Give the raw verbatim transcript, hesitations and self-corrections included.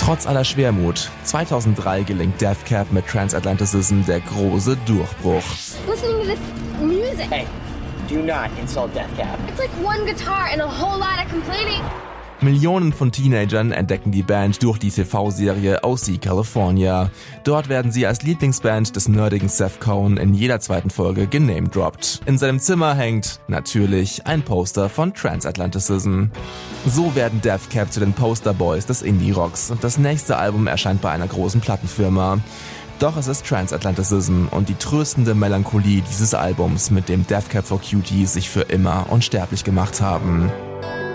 Trotz aller Schwermut, zweitausenddrei gelingt Death Cab mit Transatlanticism der große Durchbruch. Listening to this music. Hey, do not insult Death Cab. It's like one guitar and a whole lot of complaining. Millionen von Teenagern entdecken die Band durch die T V-Serie O C California. Dort werden sie als Lieblingsband des nerdigen Seth Cohen in jeder zweiten Folge genamedroppt. In seinem Zimmer hängt, natürlich, ein Poster von Transatlanticism. So werden Death Cab zu den Posterboys des Indie-Rocks und das nächste Album erscheint bei einer großen Plattenfirma. Doch es ist Transatlanticism und die tröstende Melancholie dieses Albums, mit dem Death Cab for Cutie sich für immer unsterblich gemacht haben.